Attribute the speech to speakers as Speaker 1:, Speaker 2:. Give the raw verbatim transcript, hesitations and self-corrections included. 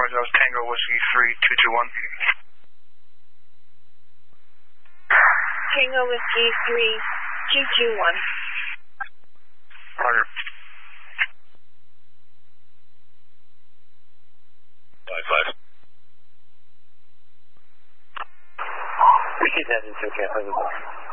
Speaker 1: Roger, that was Tango Whiskey three two two one.
Speaker 2: Tango Whiskey three two two one.
Speaker 1: Roger.
Speaker 3: Five five.
Speaker 4: Whiskey seven two, okay,